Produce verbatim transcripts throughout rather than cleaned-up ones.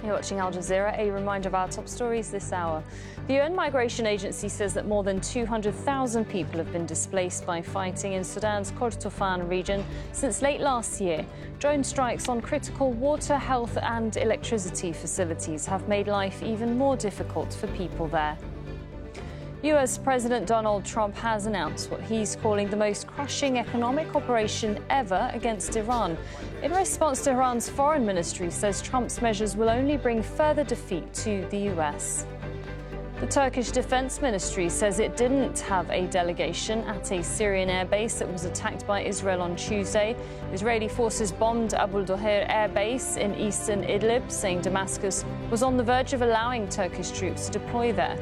You're watching Al Jazeera. A reminder of our top stories this hour. The U N Migration Agency says that more than two hundred thousand people have been displaced by fighting in Sudan's Kordofan region since late last year. Drone strikes on critical water, health and electricity facilities have made life even more difficult for people there. U S President Donald Trump has announced what he's calling the most crushing economic operation ever against Iran. In response to Iran's foreign ministry says Trump's measures will only bring further defeat to the U S. The Turkish Defense Ministry says it didn't have a delegation at a Syrian airbase that was attacked by Israel on Tuesday. Israeli forces bombed Abu Doher air base in eastern Idlib, saying Damascus was on the verge of allowing Turkish troops to deploy there.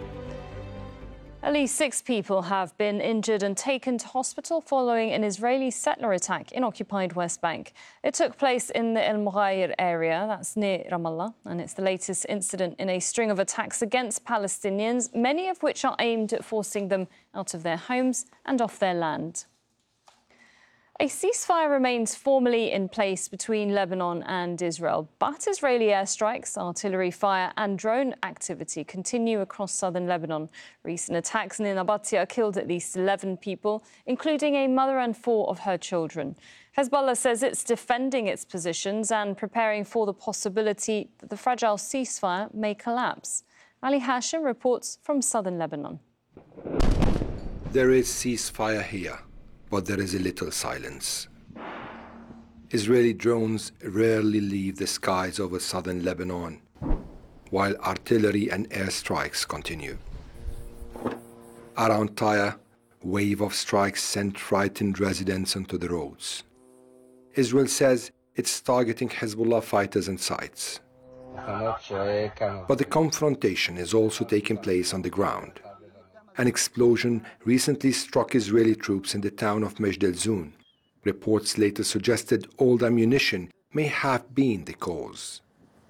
At least six people have been injured and taken to hospital following an Israeli settler attack in occupied West Bank. It took place in the El Mughayr area, that's near Ramallah, and it's the latest incident in a string of attacks against Palestinians, many of which are aimed at forcing them out of their homes and off their land. A ceasefire remains formally in place between Lebanon and Israel, but Israeli airstrikes, artillery fire and drone activity continue across southern Lebanon. Recent attacks near Nabatia killed at least eleven people, including a mother and four of her children. Hezbollah says it's defending its positions and preparing for the possibility that the fragile ceasefire may collapse. Ali Hashim reports from southern Lebanon. There is ceasefire here, but there is a little silence. Israeli drones rarely leave the skies over southern Lebanon, while artillery and airstrikes continue. Around Tyre, a wave of strikes sent frightened residents onto the roads. Israel says it's targeting Hezbollah fighters and sites. But the confrontation is also taking place on the ground. An explosion recently struck Israeli troops in the town of Majd al-Zoun. Reports later suggested old ammunition may have been the cause.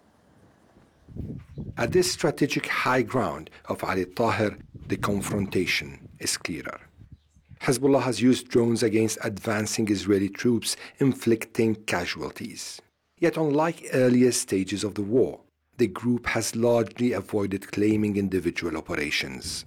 At this strategic high ground of Ali Tahir, the confrontation is clearer. Hezbollah has used drones against advancing Israeli troops, inflicting casualties. Yet unlike earlier stages of the war, the group has largely avoided claiming individual operations.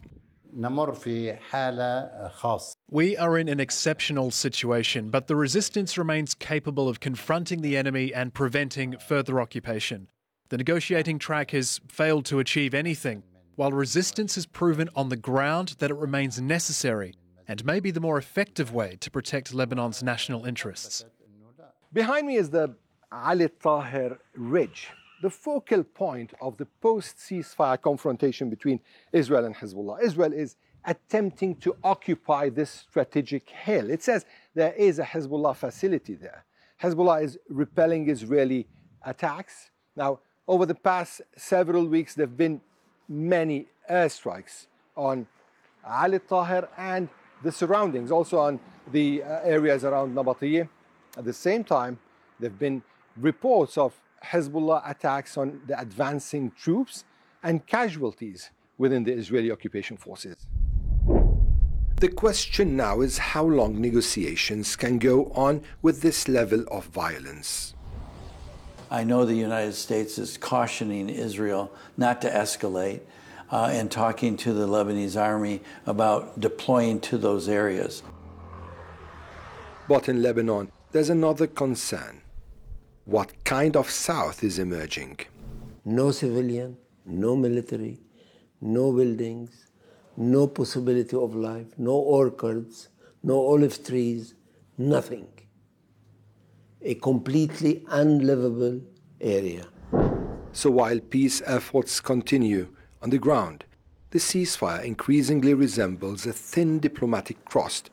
We are in an exceptional situation, but the resistance remains capable of confronting the enemy and preventing further occupation. The negotiating track has failed to achieve anything, while resistance has proven on the ground that it remains necessary and may be the more effective way to protect Lebanon's national interests. Behind me is the Ali Tahir Ridge, the focal point of the post-ceasefire confrontation between Israel and Hezbollah. Israel is attempting to occupy this strategic hill. It says there is a Hezbollah facility there. Hezbollah is repelling Israeli attacks. Now, over the past several weeks, there have been many airstrikes on Ali Tahir and the surroundings, also on the uh, areas around Nabatia. At the same time, there have been reports of Hezbollah attacks on the advancing troops and casualties within the Israeli occupation forces. The question now is how long negotiations can go on with this level of violence. I know the United States is cautioning Israel not to escalate uh, and talking to the Lebanese army about deploying to those areas. But in Lebanon, there's another concern. What kind of South is emerging? No civilian, no military, no buildings, no possibility of life, no orchards, no olive trees, nothing. A completely unlivable area. So while peace efforts continue on the ground, the ceasefire increasingly resembles a thin diplomatic crust